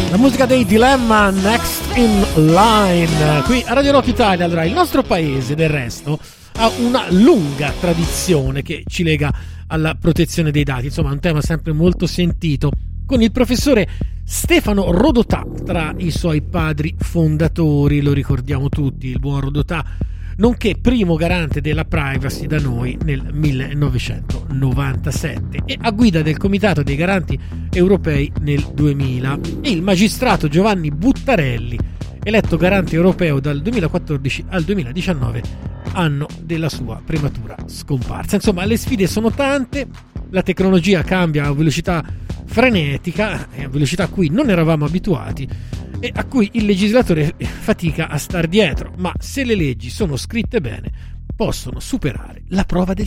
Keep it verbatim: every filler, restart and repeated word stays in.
La musica dei Dilemma, Next in Line, qui a Radio Rock Italia. Allora, il nostro paese, del resto, ha una lunga tradizione che ci lega alla protezione dei dati, insomma un tema sempre molto sentito, con il professore Stefano Rodotà tra i suoi padri fondatori, lo ricordiamo tutti, il buon Rodotà, nonché primo garante della privacy da noi nel millenovecentonovantasette e a guida del Comitato dei Garanti Europei nel duemila, e il magistrato Giovanni Buttarelli, eletto garante europeo dal duemilaquattordici al duemiladiciannove, anno della sua prematura scomparsa. Insomma, le sfide sono tante, la tecnologia cambia a velocità frenetica, a velocità a cui non eravamo abituati e a cui il legislatore fatica a star dietro, ma se le leggi sono scritte bene possono superare la prova del